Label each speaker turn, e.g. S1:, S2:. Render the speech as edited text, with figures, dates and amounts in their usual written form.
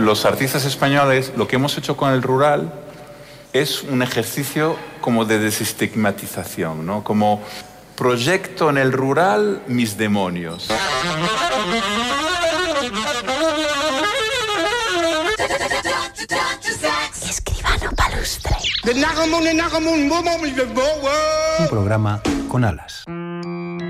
S1: los artistas españoles lo que hemos hecho con el rural es un ejercicio como de desestigmatización, ¿no? Como proyecto en el rural mis demonios.
S2: Escribano Palustre. Un programa con alas.